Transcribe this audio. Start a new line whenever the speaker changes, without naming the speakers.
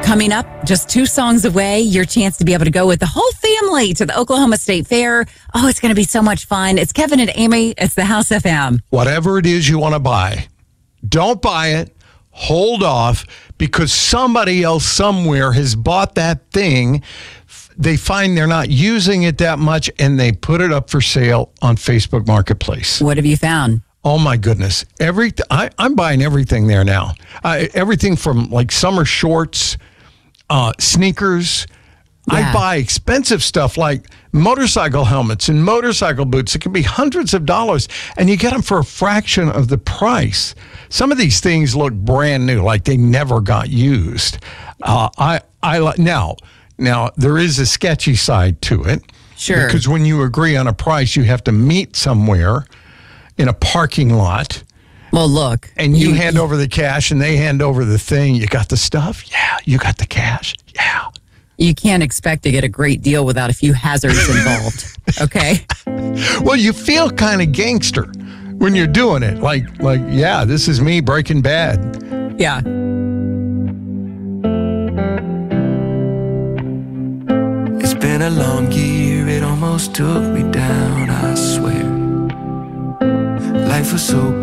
Coming up, just 2 songs away, your chance to be able to go with the whole family to the Oklahoma State Fair. Oh, it's going to be so much fun. It's Kevin and Amy. It's the House FM.
Whatever it is you want to buy, don't buy it. Hold off, because somebody else somewhere has bought that thing. They find they're not using it that much, and they put it up for sale on Facebook Marketplace.
What have you found?
Oh, my goodness. I'm buying everything there now. Everything from like summer shorts, sneakers.
Yeah.
I buy expensive stuff like motorcycle helmets and motorcycle boots. It can be hundreds of dollars, and you get them for a fraction of the price. Some of these things look brand new, like they never got used. Now there is a sketchy side to it.
Sure.
Because when you agree on a price, you have to meet somewhere in a parking lot.
Well, look.
And you hand over the cash, and they hand over the thing. You got the stuff? Yeah. You got the cash? Yeah.
You can't expect to get a great deal without a few hazards involved. Okay?
Well, you feel kind of gangster when you're doing it. Like, yeah, this is me, Breaking Bad.
Yeah.
It's been a long year, it almost took me down, I swear. Life was so